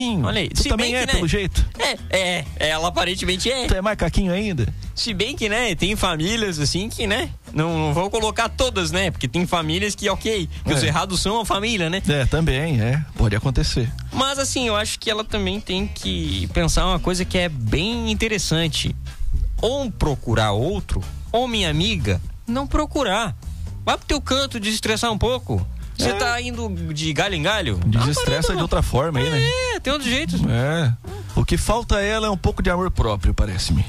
Olha aí. Tu também é, pelo jeito. Ela aparentemente é. Tu é mais caquinho ainda? Se bem que, né, tem famílias assim que, né, não vou colocar todas, né, porque tem famílias que, que os errados são a família, né? Também, pode acontecer. Mas assim, eu acho que ela também tem que pensar uma coisa que é bem interessante. Ou procurar outro, ou minha amiga, não procurar. Vai pro teu canto desestressar um pouco. Você tá indo de galho em galho? Desestressa de outra forma aí, né? Tem outro jeito. O que falta a ela é um pouco de amor próprio, parece-me.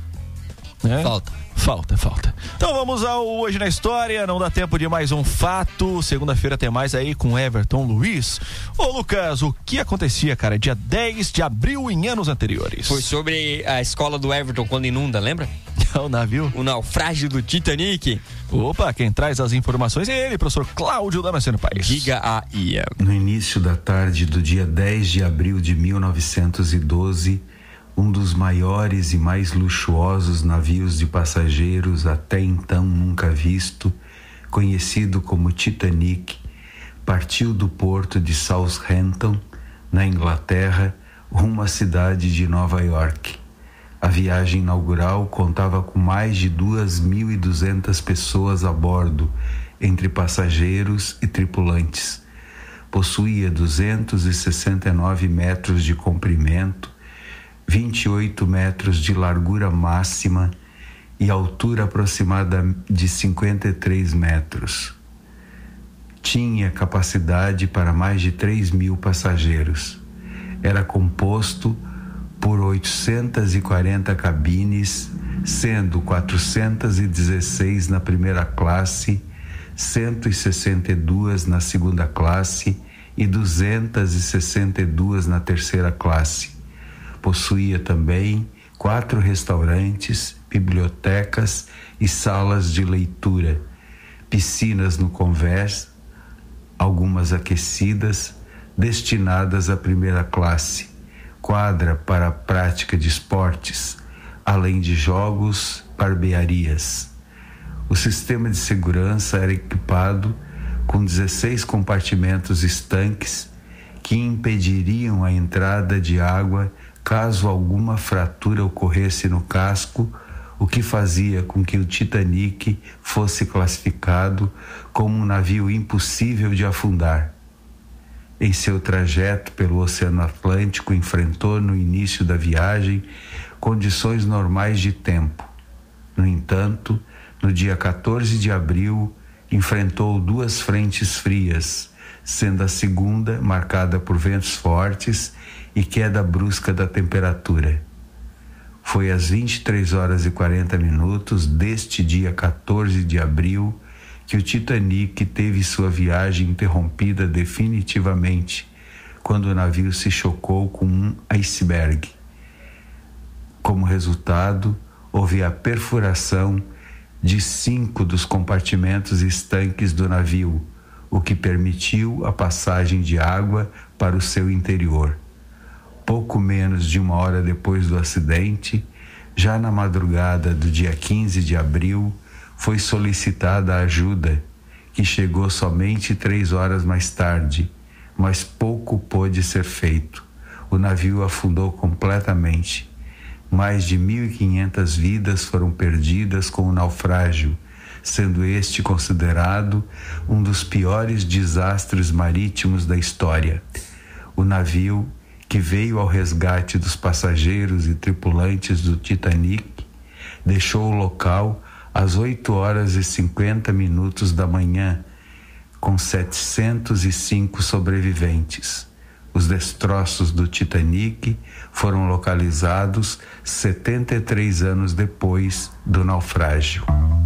Falta. Então vamos ao Hoje na História. Não dá tempo de mais um fato. Segunda-feira tem mais aí com Everton Luiz. Ô Lucas, o que acontecia, cara, dia 10 de abril em anos anteriores? Foi sobre a escola do Everton quando inunda, lembra? O navio? O naufrágio do Titanic. Opa, quem traz as informações é ele, professor Cláudio Damasceno Paes. Diga aí. No início da tarde do dia 10 de abril de 1912, um dos maiores e mais luxuosos navios de passageiros até então nunca visto, conhecido como Titanic, partiu do porto de Southampton, na Inglaterra, rumo à cidade de Nova York. A viagem inaugural contava com mais de 2.200 pessoas a bordo, entre passageiros e tripulantes. Possuía 269 metros de comprimento, 28 metros de largura máxima e altura aproximada de 53 metros. Tinha capacidade para mais de 3.000 passageiros. Era composto por 840 cabines, sendo 416 na primeira classe, 162 na segunda classe e 262 na terceira classe. Possuía também 4 restaurantes, bibliotecas e salas de leitura, piscinas no convés, algumas aquecidas, destinadas à primeira classe, quadra para a prática de esportes, além de jogos, barbearias. O sistema de segurança era equipado com 16 compartimentos estanques que impediriam a entrada de água caso alguma fratura ocorresse no casco, o que fazia com que o Titanic fosse classificado como um navio impossível de afundar. Em seu trajeto pelo Oceano Atlântico, enfrentou no início da viagem condições normais de tempo. No entanto, no dia 14 de abril, enfrentou 2 frentes frias, sendo a segunda marcada por ventos fortes e queda brusca da temperatura. Foi às 23h40 deste dia 14 de abril que o Titanic teve sua viagem interrompida definitivamente, quando o navio se chocou com um iceberg. Como resultado, houve a perfuração de 5 dos compartimentos estanques do navio, o que permitiu a passagem de água para o seu interior. Pouco menos de 1 hora depois do acidente, já na madrugada do dia 15 de abril, foi solicitada a ajuda, que chegou somente 3 horas mais tarde, mas pouco pôde ser feito. O navio afundou completamente. Mais de 1.500 vidas foram perdidas com o naufrágio, sendo este considerado um dos piores desastres marítimos da história. O navio, que veio ao resgate dos passageiros e tripulantes do Titanic, deixou o local às 8h50 da manhã, com 705 sobreviventes. Os destroços do Titanic foram localizados 73 anos depois do naufrágio.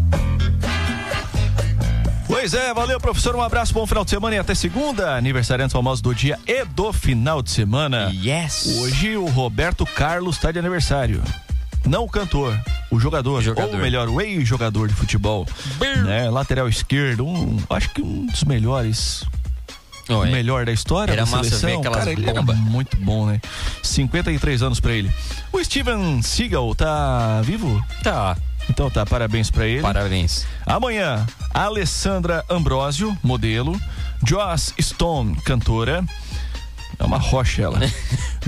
Pois é, valeu, professor, um abraço, bom final de semana e até segunda, aniversariantes famosos do dia e do final de semana. Yes! Hoje o Roberto Carlos está de aniversário. Não o cantor, o jogador, ou melhor, o ex-jogador de futebol, né? Lateral esquerdo, acho que um dos melhores, o melhor da história da seleção. Cara, ele era muito bom, né? 53 anos pra ele. O Steven Seagal tá vivo? Tá. Então tá, parabéns pra ele. Parabéns. Amanhã, Alessandra Ambrosio, modelo. Joss Stone, cantora. É uma rocha ela.